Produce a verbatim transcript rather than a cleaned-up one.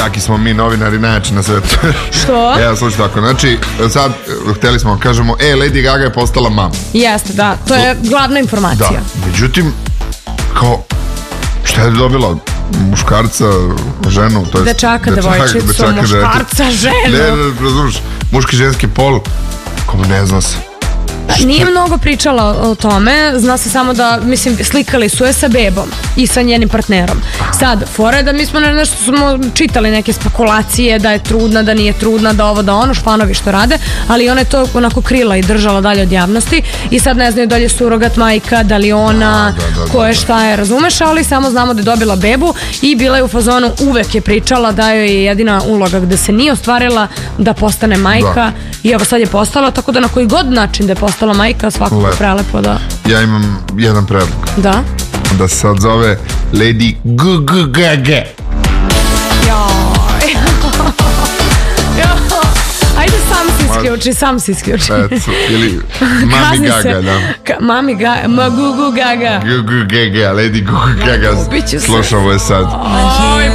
kakvi smo mi novinari najjači na svetu. Što? Evo, slušaj tako, znači, sad hteli smo, kažemo, e, Lady Gaga je postala mama. Jeste, da, to je glavna informacija. Da, međutim, kao, šta je dobila? Muškarca, ženu, to je dečaka, devojčicu, muškarca, ženu. Ne, ne, razumiješ, muški, ženski pol, kao ne zna se. Nije mnogo pričala o tome, zna se samo da, mislim, slikali su je sa bebom i sa njenim partnerom. Sad, fora je da mi smo nešto smo čitali neke spekulacije da je trudna, da nije trudna, da ovo, da ono, španovi što rade, ali ona je to onako krila i držala dalje od javnosti i sad ne znaju da li je surogat majka, da li ona, da, da, da, ko je šta je, razumeš, ali samo znamo da je dobila bebu i bila je u fazonu, uvek je pričala da joj je jedina uloga gde se nije ostvarila da postane majka da. I evo sad je postala, tako da na koji god način da je postala majka, svakako je prelepo da... Ja imam jedan predlog. Da? Da se sad zove Lady Gaga. Joj. Ajde sam se isključi, sam se isključi. Ili Mami Gaga, da. Mami Gaga, ma Gugu Gaga. Gugu Gaga, Lady Gugu Gaga. Slušamo je sad.